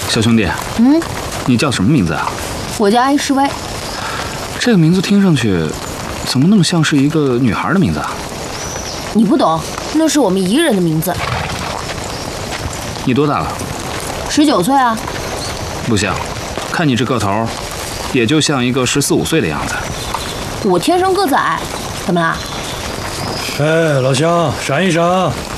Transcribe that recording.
小兄弟，你叫什么名字啊？ 我叫安诗薇。 这个名字听上去，怎么那么像是一个女孩的名字啊？ 你不懂，那是我们一个人的名字。 你多大了 ？19岁啊。 不像，看你这个头，也就像一个14、15岁的样子。 我天生个子矮，怎么啦？ 哎，老乡，闪一闪。